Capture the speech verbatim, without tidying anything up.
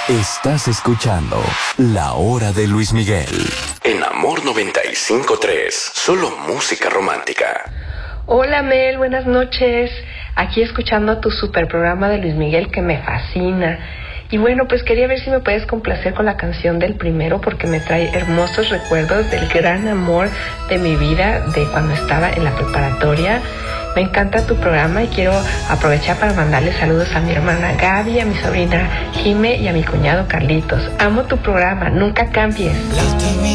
Estás escuchando La Hora de Luis Miguel. En Amor noventa y cinco punto tres. Solo música romántica. Hola Mel, buenas noches. Aquí escuchando tu super programa de Luis Miguel que me fascina. Y bueno, pues quería ver si me puedes complacer con la canción del primero porque me trae hermosos recuerdos del gran amor de mi vida de cuando estaba en la preparatoria. Me encanta tu programa y quiero aprovechar para mandarle saludos a mi hermana Gaby, a mi sobrina Jime y a mi cuñado Carlitos. Amo tu programa, nunca cambies.